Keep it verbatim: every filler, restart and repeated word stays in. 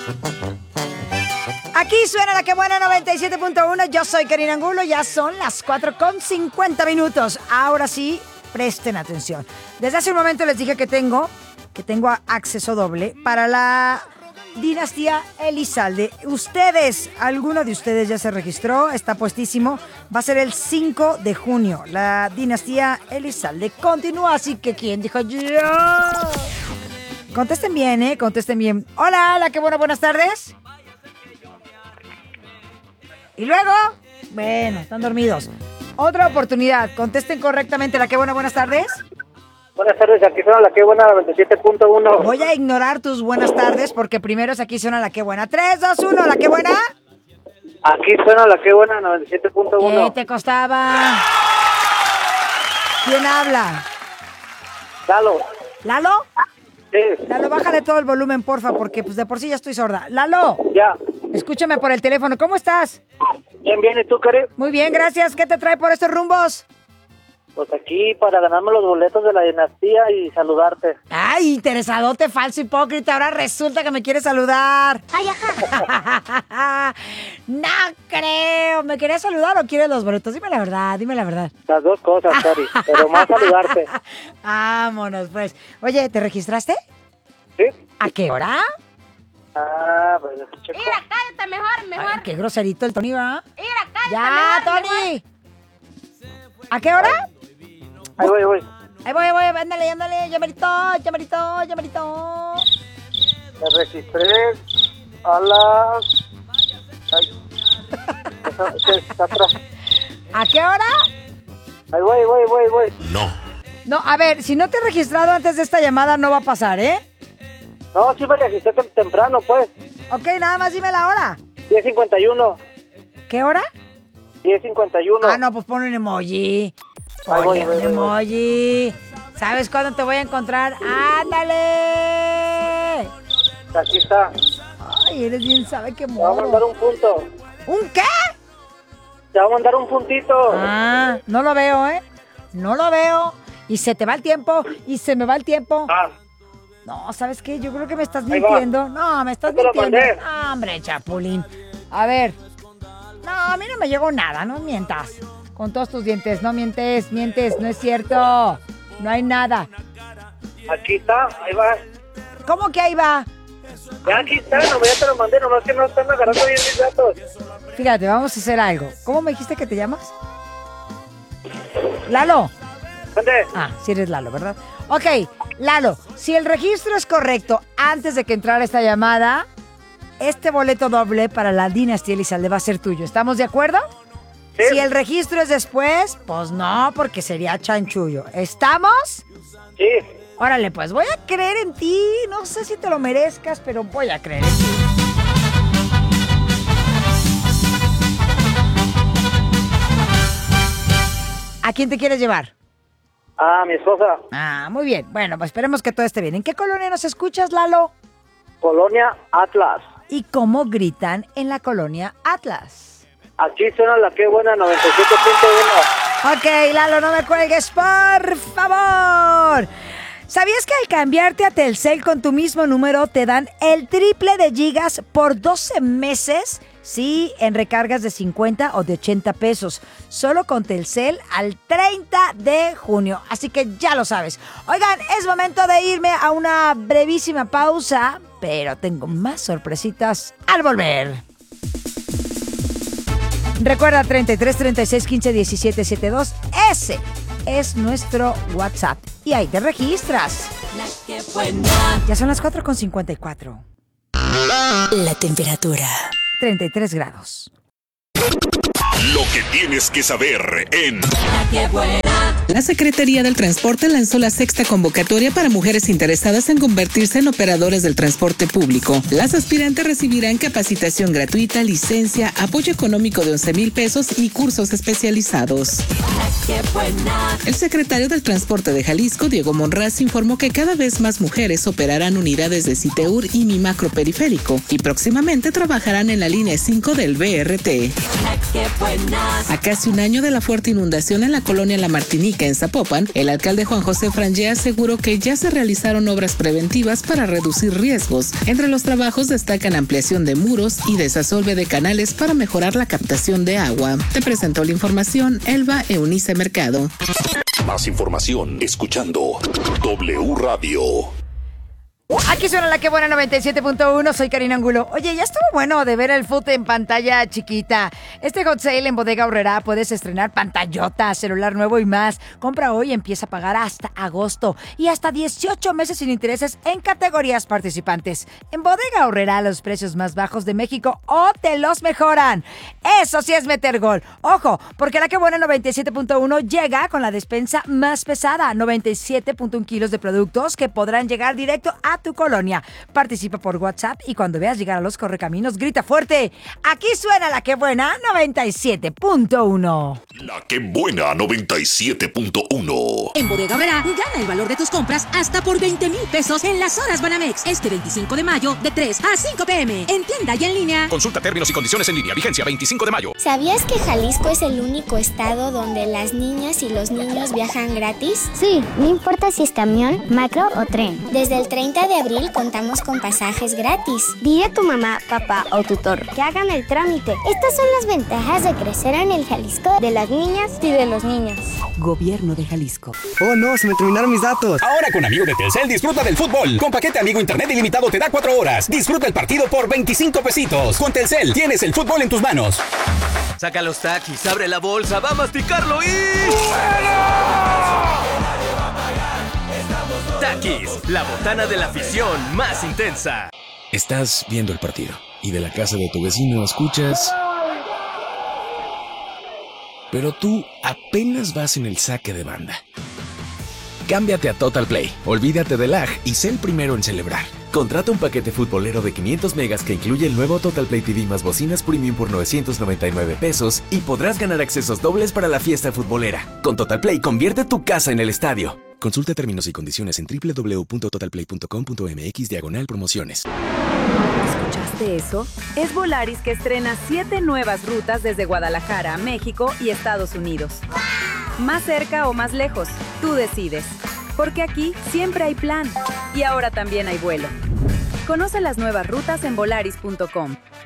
Aquí suena La Que Buena noventa y siete punto uno. Yo soy Karina Angulo. Ya son las cuatro con cincuenta minutos. Ahora sí, presten atención. Desde hace un momento les dije que tengo, que tengo acceso doble para la dinastía Elizalde. Ustedes, alguno de ustedes ya se registró, está puestísimo. Va a ser el cinco de junio. La dinastía Elizalde continúa, así que ¿quién dijo yo? Contesten bien, ¿eh? Contesten bien. Hola, La Que Buena, buenas tardes. Y luego, bueno, están dormidos. Otra oportunidad, contesten correctamente. La Que Buena, buenas tardes. Buenas tardes, aquí suena La Que Buena noventa y siete punto uno. Voy a ignorar tus buenas tardes porque primero es aquí suena La Que Buena. tres, dos, uno, La Que Buena. Aquí suena La Que Buena noventa y siete punto uno. ¿Qué te costaba? ¿Quién habla? Lalo. ¿Lalo? Sí. Lalo, bájale todo el volumen, porfa, porque pues de por sí ya estoy sorda. Lalo. Ya. Escúchame por el teléfono. ¿Cómo estás? Bien, bien, ¿y tú, Cari? Muy bien, gracias. ¿Qué te trae por estos rumbos? Pues aquí para ganarme los boletos de la dinastía y saludarte. Ay, interesadote, falso hipócrita. Ahora resulta que me quieres saludar. Ay, ajá. No creo. ¿Me querías saludar o quieres los boletos? Dime la verdad, dime la verdad. Las dos cosas, Cari, pero más saludarte. Vámonos, pues. Oye, ¿te registraste? ¿Sí? ¿A qué hora? Ah, pues checo. Mira, cállate mejor, mejor. Ay, qué groserito el Tony, ¿va? Mira, cállate Ya, mejor, Tony. mejor. ¿A qué hora? Ahí voy, ahí voy. Ahí voy, ahí voy, ándale, ándale, llamarito, llamarito, llamarito. Me registré a las... Ay. Esa- esa está atrás. ¿A qué hora? Ahí voy, ahí voy, ahí voy, ahí voy. No, a ver, si no te he registrado antes de esta llamada no va a pasar, ¿eh? No, sí me registré tem- temprano, pues. Ok, nada más dime la hora. diez cincuenta y uno. ¿Qué hora? diez cincuenta y uno. Ah, no, pues pon un emoji. Ahí voy, Oye, ahí voy, un ahí voy. emoji. ¿Sabes cuándo te voy a encontrar? ¡Ándale! Aquí está. Ay, eres bien, sabe qué Te va a mandar modo. un punto. ¿Un qué? Te va a mandar un puntito. Ah, no lo veo, ¿eh? No lo veo. Y se te va el tiempo, y se me va el tiempo. Ah, No, ¿sabes qué? Yo creo que me estás Ahí va. mintiendo. No, me estás Ya te lo mintiendo. mandé. No, hombre, Chapulín. A ver. No, a mí no me llegó nada, no mientas. Con todos tus dientes, no mientes, mientes, no es cierto. No hay nada. aquí está, ahí va. ¿Cómo que ahí va? Ya aquí está, no, ya te lo mandé, nomás que no están agarrando bien mis datos. Fíjate, vamos a hacer algo. ¿Cómo me dijiste que te llamas? Lalo. ¿Dónde? Ah, sí eres Lalo, ¿verdad? Ok, Lalo, si el registro es correcto antes de que entrara esta llamada, este boleto doble para la dinastía Elizalde va a ser tuyo. ¿Estamos de acuerdo? Sí. Si el registro es después, pues no, porque sería chanchullo. ¿Estamos? Sí. Órale, pues voy a creer en ti. No sé si te lo merezcas, pero voy a creer en ti. ¿A quién te quieres llevar? Ah, mi esposa. Ah, muy bien. Bueno, pues esperemos que todo esté bien. ¿En qué colonia nos escuchas, Lalo? Colonia Atlas. ¿Y cómo gritan en la colonia Atlas? Aquí suena La Que Buena noventa y siete punto uno. Ok, Lalo, no me cuelgues, por favor. ¿Sabías que al cambiarte a Telcel con tu mismo número te dan el triple de gigas por doce meses? Sí, en recargas de cincuenta o de ochenta pesos. Solo con Telcel al treinta de junio. Así que ya lo sabes. Oigan, es momento de irme a una brevísima pausa, pero tengo más sorpresitas al volver. Recuerda treinta y tres, treinta y seis, quince, diecisiete, setenta y dos. Ese es nuestro WhatsApp. Y ahí te registras. Ya son las cuatro con cincuenta y cuatro. La temperatura. treinta y tres grados. Lo que tienes que saber en La Secretaría del Transporte lanzó la sexta convocatoria para mujeres interesadas en convertirse en operadoras del transporte público. Las aspirantes recibirán capacitación gratuita, licencia, apoyo económico de once mil pesos y cursos especializados. El secretario del Transporte de Jalisco, Diego Monraz, informó que cada vez más mujeres operarán unidades de Citeur y Mi Macro Periférico y próximamente trabajarán en la línea cinco del B R T. A casi un año de la fuerte inundación en la colonia La Martiniana Martinica en Zapopan, el alcalde Juan José Frangé aseguró que ya se realizaron obras preventivas para reducir riesgos. Entre los trabajos destacan ampliación de muros y desasolve de canales para mejorar la captación de agua. Te presentó la información Elba Eunice Mercado. Más información escuchando W Radio. Aquí suena la que buena noventa y siete punto uno, soy Karina Angulo. Oye, ya estuvo bueno de ver el fútbol en pantalla chiquita. Este Hot Sale en Bodega Aurrerá puedes estrenar pantallota, celular nuevo y más. Compra hoy y empieza a pagar hasta agosto y hasta dieciocho meses sin intereses en categorías participantes. En Bodega Aurrerá los precios más bajos de México o te los mejoran. Eso sí es meter gol. Ojo, porque la que buena noventa y siete punto uno llega con la despensa más pesada, noventa y siete punto uno kilos de productos que podrán llegar directo a tu colonia. Participa por WhatsApp y cuando veas llegar a los correcaminos, grita fuerte. Aquí suena la que buena noventa y siete punto uno. La que buena noventa y siete punto uno. En Bodega Aurrerá, gana el valor de tus compras hasta por veinte mil pesos en las horas Banamex. Este veinticinco de mayo, de tres a cinco pm. En tienda y en línea. Consulta términos y condiciones en línea. Vigencia veinticinco de mayo. ¿Sabías que Jalisco es el único estado donde las niñas y los niños viajan gratis? Sí, no importa si es camión, macro o tren. Desde el treinta de abril contamos con pasajes gratis. Dile a tu mamá, papá o tutor que hagan el trámite. Estas son las ventajas de crecer en el Jalisco de las niñas y de los niños. Gobierno de Jalisco. Oh no, se me terminaron mis datos. Ahora con amigo de Telcel disfruta del fútbol. Con paquete amigo internet ilimitado te da cuatro horas. Disfruta el partido por veinticinco pesitos. Con Telcel tienes el fútbol en tus manos. Saca los taquis, abre la bolsa, va a masticarlo y... Takis, la botana de la afición más intensa. Estás viendo el partido y de la casa de tu vecino escuchas... Pero tú apenas vas en el saque de banda. Cámbiate a Total Play, olvídate del lag y sé el primero en celebrar. Contrata un paquete futbolero de quinientos megas que incluye el nuevo Total Play T V más bocinas premium por novecientos noventa y nueve pesos y podrás ganar accesos dobles para la fiesta futbolera. Con Total Play, convierte tu casa en el estadio. Consulta términos y condiciones en doble u doble u doble u punto total play punto com punto m x diagonal promociones. ¿Escuchaste eso? Es Volaris que estrena siete nuevas rutas desde Guadalajara a México y Estados Unidos. Más cerca o más lejos, tú decides. Porque aquí siempre hay plan. Y ahora también hay vuelo. Conoce las nuevas rutas en volaris punto com.